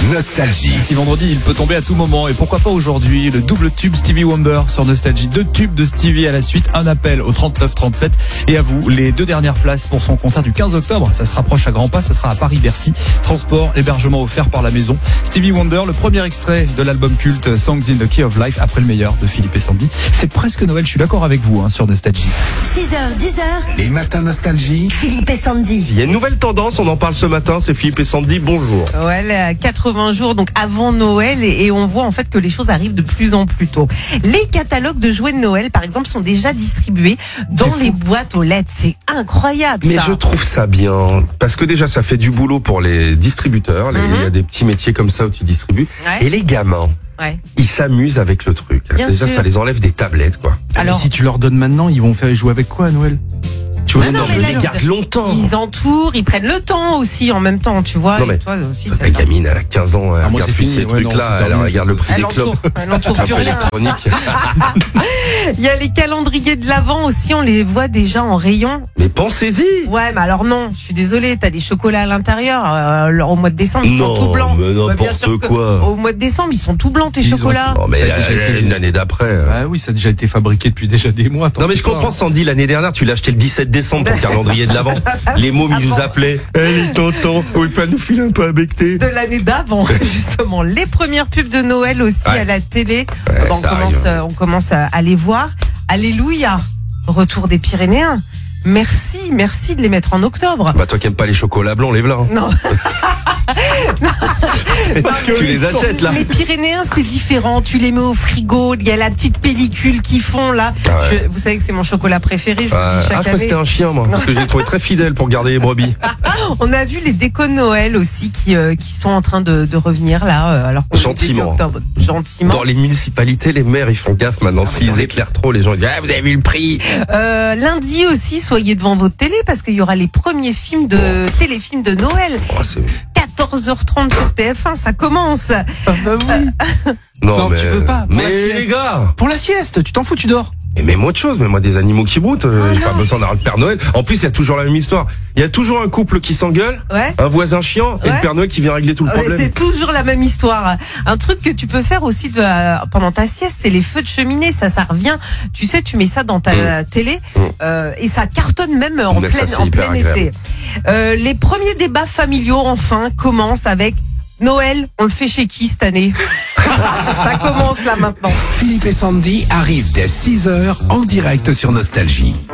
Nostalgie. Si vendredi, il peut tomber à tout moment. Et pourquoi pas aujourd'hui, le double tube Stevie Wonder sur Nostalgie. 2 tubes de Stevie à la suite. Un appel au 3937. Et à vous, les 2 dernières places pour son concert du 15 octobre. Ça se rapproche à grands pas. Ça sera à Paris-Bercy. Transport, hébergement offert par la maison. Stevie Wonder, le premier extrait de l'album culte Songs in the Key of Life, après le meilleur de Philippe et Sandy. C'est presque Noël, je suis d'accord avec vous, sur Nostalgie. 6h, 10h. Les matins Nostalgie. Philippe et Sandy. Il y a une nouvelle tendance, on en parle ce matin, c'est Philippe et Sandy, bonjour. Ouais, 80 jours donc avant Noël et on voit en fait que les choses arrivent de plus en plus tôt. Les catalogues de jouets de Noël par exemple sont déjà distribués dans les boîtes aux lettres. C'est incroyable. Mais ça. je trouve ça bien, parce que déjà ça fait du boulot pour les distributeurs, il y a des petits métiers comme ça où tu distribues, Ouais. et les gamins. Ouais. Ils s'amusent avec le truc. Bien Déjà, sûr. ça les enlève des tablettes, quoi. Alors, si tu leur donnes maintenant, ils vont faire jouer avec quoi à Noël? Tu vois, non, non, mais mais là, les ils- gardent longtemps. Ils entourent, ils prennent le temps aussi en même temps, tu vois. Non, mais et toi aussi, Ta c'est bien. gamine, elle a 15 ans, elle Ah, moi, regarde c'est plus fini. ces Ouais, non, trucs-là, c'est elle terminé, regarde ça. le prix Elle des clubs. entoure plus rien. Électronique. Il y a les calendriers de l'Avent aussi, on les voit déjà en rayon. Mais pensez-y. Ouais, mais alors non, je suis désolée, t'as des chocolats à l'intérieur. Au mois de décembre, ils sont tout blancs. mais Bah, bien n'importe sûr que quoi. Au mois de décembre, ils sont tout blancs tes Ils ont- chocolats. Non, mais Ça a déjà été- une année d'après. Ah oui, ça a déjà été fabriqué depuis déjà des mois. Non mais je comprends Sandy, l'année dernière tu l'as acheté le 17 décembre ton calendrier de l'Avent. Les mômes ils nous appelaient. Hey tonton, on peut pas nous filer un peu avec tes. De l'année d'avant, justement. Les premières pubs de Noël aussi Ouais. à la télé. Ouais, on, ça commence, arrive. on commence à les voir. Alléluia, retour des Pyrénéens. Merci de les mettre en octobre. Bah toi qui aimes pas les chocolats blancs, les v'là. Non. Tu les achètes là. Les Pyrénéens, c'est différent. Tu les mets au frigo. Il y a la petite pellicule qu'ils font là. Ah ouais. Vous savez que c'est mon chocolat préféré. Je vous le dis Je chaque crois que c'était année. un chien moi, parce que j'ai trouvé très fidèle pour garder les brebis. On a vu les décos de Noël aussi qui sont en train de revenir là. Alors qu'on est Gentiment. début octobre. Gentiment. Dans les municipalités, les maires ils font gaffe maintenant. S'ils éclairent trop, les gens ils disent ah, vous avez vu le prix. Lundi aussi, soyez devant votre télé parce qu'il y aura les premiers films téléfilms de Noël. Oh, c'est- 14h30 sur TF1, ça commence. Non, tu veux pas, pour la Mais sieste. les gars. Pour la sieste, tu t'en fous, tu dors. Mais même autre chose, mais moi des animaux qui broutent, j'ai pas besoin d'avoir le Père Noël. En plus, il y a toujours la même histoire. Il y a toujours un couple qui s'engueule, Ouais. un voisin chiant et Ouais. le Père Noël qui vient régler tout le Ouais, problème. c'est toujours la même histoire. Un truc que tu peux faire aussi pendant ta sieste, c'est les feux de cheminée. Ça revient. Tu sais, tu mets ça dans ta télé et ça cartonne même en Mais ça, c'est plein hyper été. Les premiers débats familiaux, enfin, commencent avec Noël. On le fait chez qui cette année? Ça commence là maintenant. Philippe et Sandy arrivent dès 6h en direct sur Nostalgie.